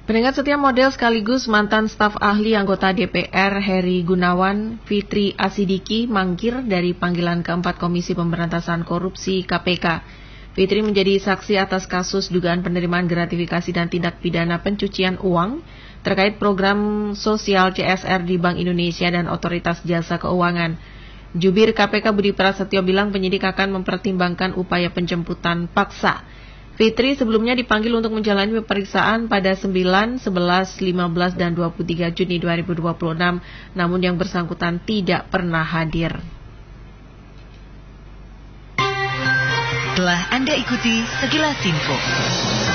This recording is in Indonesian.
Pendengar setia, model sekaligus mantan staf ahli anggota DPR Heri Gunawan, Fitri Asidiki, mangkir dari panggilan keempat Komisi Pemberantasan Korupsi KPK. Fitri menjadi saksi atas kasus dugaan penerimaan gratifikasi dan tindak pidana pencucian uang terkait program sosial CSR di Bank Indonesia dan Otoritas Jasa Keuangan. Jubir KPK Budi Prasetyo bilang penyidik akan mempertimbangkan upaya penjemputan paksa. Fitri sebelumnya dipanggil untuk menjalani pemeriksaan pada 9, 11, 15, dan 23 Juni 2026, namun yang bersangkutan tidak pernah hadir. Telah Anda ikuti Sekilas Info.